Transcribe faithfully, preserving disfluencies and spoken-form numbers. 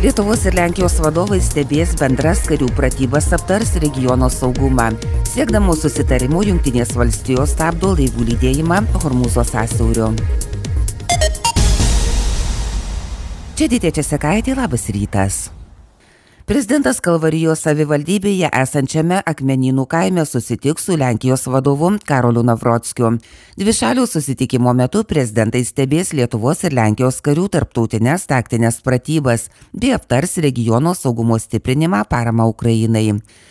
Lietuvos ir Lenkijos vadovai stebės bendras karių pratybas, aptars regiono saugumą. Siekdamos susitarimų, Jungtinės valstijos stabdo laivų lydėjimą Hormūzo sąsiauriu. Čia Dytė Česekaitė, labas rytas. Prezidentas Kalvarijos savivaldybėje esančiame Akmenynų kaime susitiks su Lenkijos vadovu Karoliu Navrockiu. Dvišalių susitikimo metu prezidentai stebės Lietuvos ir Lenkijos karių tarptautinės taktinės pratybas bei aptars regiono saugumo stiprinimą, paramą Ukrainai.